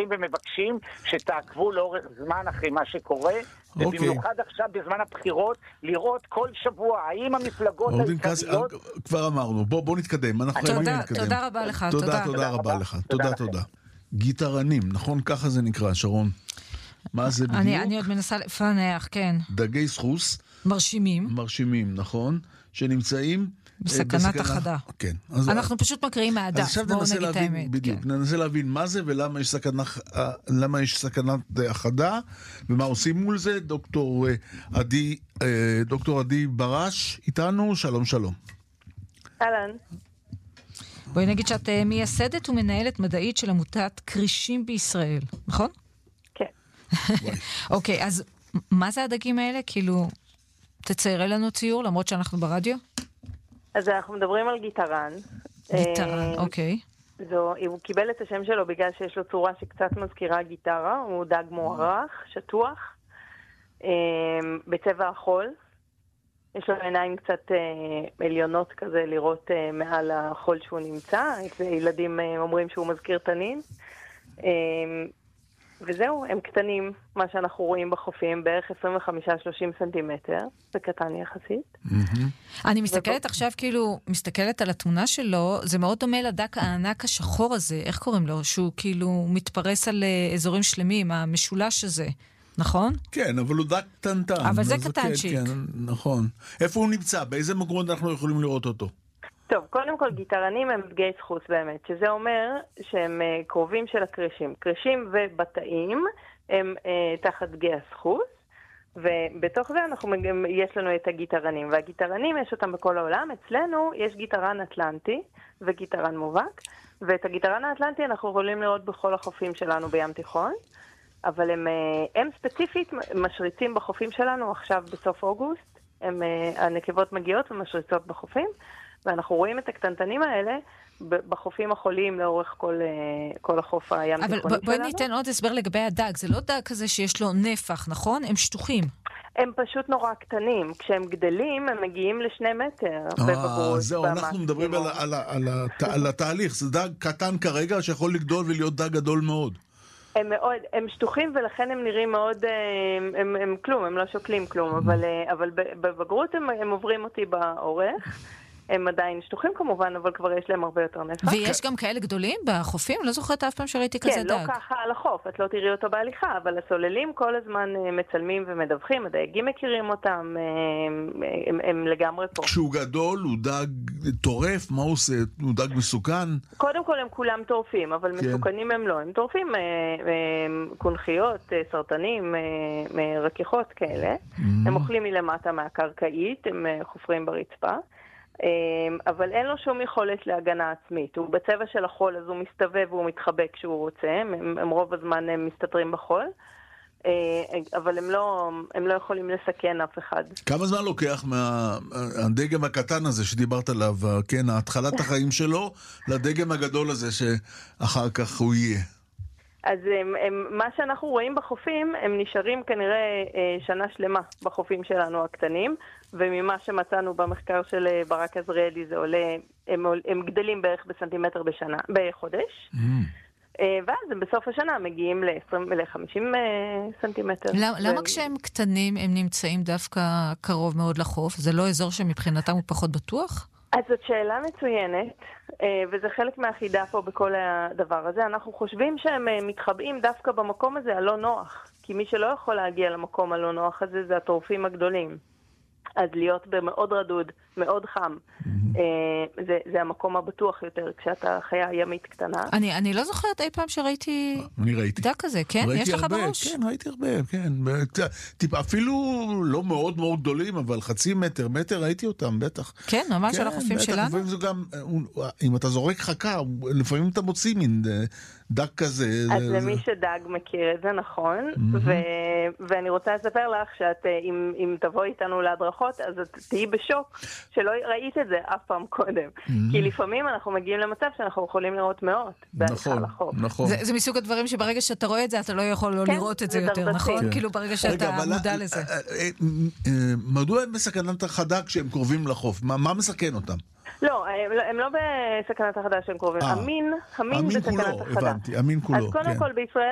הולכים ומבקשים שתעקבו לאורך זמן אחרי מה שקורה, ובמיוחד עכשיו בזמן הבחירות, לראות כל שבוע האם המפלגות העיקריות... כבר אמרנו, בוא נתקדם. תודה רבה לך. תודה רבה לך. תודה. גיטרנים, נכון? ככה זה נקרא, שרון. מה זה בדיוק? אני עוד מנסה לפענח, כן. דגי סחוס. מרשימים, נכון? שנמצאים בסכנת החדה. כן. אנחנו פשוט מקריאים מהדף. עכשיו ננסה להבין, בדיוק, ננסה להבין מה זה ולמה יש סכנת החדה, ומה עושים מול זה. דוקטור עדי ברש איתנו, שלום. אהלן. בואי נגיד שאת מייסדת ומנהלת מדעית של עמותת קרישים בישראל, נכון? כן. אוקיי, אז מה זה הדגים האלה? כאילו, תציירי לנו ציור, למרות שאנחנו ברדיו? אז אנחנו מדברים על גיטרן. אוקיי. הוא קיבל את השם שלו בגלל שיש לו צורה שקצת מזכירה גיטרה, הוא דג מוארך, שטוח, בצבע החול. יש לו עיניים קצת עליונות כזה לראות מעל החול שהוא נמצא. ילדים אומרים שהוא מזכיר תנין. וזהו, הם קטנים, מה שאנחנו רואים בחופים, בערך 25-30 סנטימטר, זה קטן יחסית. אני מסתכלת עכשיו, כאילו, מסתכלת על התמונה שלו, זה מאוד דומה לדג הענק השחור הזה, איך קוראים לו? שהוא כאילו מתפרס על אזורים שלמים, המשולש הזה, נכון? כן, אבל הוא דג קטנטן. אבל זה קטנצ'יק. כן, נכון. איפה הוא נמצא? באיזה מקומות אנחנו יכולים לראות אותו? טוב, קודם כל גיטרנים הם דגי סחוס באמת, שזה אומר שהם קרובים של הקרישים. קרישים ובטאים הם תחת דגי הסחוס, ובתוך זה יש לנו את הגיטרנים, והגיטרנים יש אותם בכל העולם. אצלנו יש גיטרן אטלנטי וגיטרן מובהק, ואת הגיטרן האטלנטי אנחנו יכולים לראות בכל החופים שלנו בים תיכון, אבל הם ספציפית משריצים בחופים שלנו עכשיו בסוף אוגוסט, הנקבות מגיעות ומשריצות בחופים, ואנחנו רואים את הקטנטנים האלה בחופים החוליים לאורך כל החוף הים תיכוני שלנו. אבל בואי ניתן עוד הסבר לגבי הדג. זה לא דג כזה שיש לו נפח, נכון? הם שטוחים. הם פשוט נורא קטנים. כשהם גדלים, הם מגיעים ל2 מטר בבגרות. זהו, אנחנו מדברים על התהליך. זה דג קטן כרגע שיכול לגדול ולהיות דג גדול מאוד. הם שטוחים ולכן הם נראים מאוד, הם כלום, הם לא שוקלים כלום, אבל בבגרות הם עוברים אותי באורך. הם עדיין שטוחים כמובן, אבל כבר יש להם הרבה יותר נפח. ויש גם כאלה גדולים בחופים? לא זוכרת אף פעם שראיתי כזה דג. כן, לא ככה על החוף, את לא תראי אותו בהליכה, אבל הסוללים כל הזמן מצלמים ומדווחים, הדייגים מכירים אותם, הם לגמרי פה. כשהוא גדול, הוא דג טורף, מה הוא עושה? הוא דג מסוכן? קודם כל הם כולם טורפים, אבל מסוכנים הם לא. הם טורפים קונכיות, סרטנים, רכיכות כאלה. הם אוכלים מלמטה מהקרקעית, הם חופרים ברצפה. אבל אין לו שום יכולת להגנה עצמית. הוא בצבע של החול, אז הוא מסתובב והוא מתחבק כשהוא רוצה. הם רוב הזמן הם מסתתרים בחול. אבל הם לא יכולים לסכן אף אחד. כמה זמן לוקח מהדגם הקטן הזה שדיברת עליו, כן, התחלת החיים שלו, לדגם הגדול הזה שאחר כך הוא יהיה? אז מה שאנחנו רואים בחופים, הם נשארים כנראה שנה שלמה בחופים שלנו הקטנים, וממה שמצאנו במחקר של ברק עזריאלי זה עולה, הם גדלים בערך בסנטימטר בחודש, ואז הם בסוף השנה מגיעים ל-50 סנטימטר. למה כשהם קטנים הם נמצאים דווקא קרוב מאוד לחוף? זה לא אזור שמבחינתם הוא פחות בטוח? אז זאת שאלה מצוינת, וזה חלק מהחידה פה בכל הדבר הזה. אנחנו חושבים שהם מתחבאים דווקא במקום הזה הלא נוח, כי מי שלא יכול להגיע למקום הלא נוח הזה זה הטורפים הגדולים. אז להיות במאוד רדוד, מאוד חם, זה המקום הבטוח יותר, כשאתה חיה ימית קטנה. אני לא זוכרת אי פעם שראיתי דג כזה, כן? יש לך בראש? כן, ראיתי הרבה, כן. אפילו לא מאוד מאוד גדולים, אבל חצי מטר ראיתי אותם, בטח. כן, ממש על החופים שלנו. לפעמים זה גם, אם אתה זורק חכה, לפעמים אתה מוציא מין דג כזה. אז למי שדג מכיר את זה, נכון. ואני רוצה לספר לך שאת, אם תבואי איתנו להדרכות, אז את תהיי בשוק שלא ראית את זה אף פעם קודם. כי לפעמים אנחנו מגיעים למצב שאנחנו יכולים לראות מאות. נכון. זה מסוג הדברים שברגע שאתה רואה את זה, אתה לא יכול לא לראות את זה יותר, נכון? כאילו ברגע שאתה מודע לזה. מדוע הם בסכנת החדה כשהם קרובים לחוף? מה מסכן אותם? לא, הם לא בסכנת החדה שהם קרובים. המין בסכנת החדה. הבנתי, המין כולו. אז קודם כל בישראל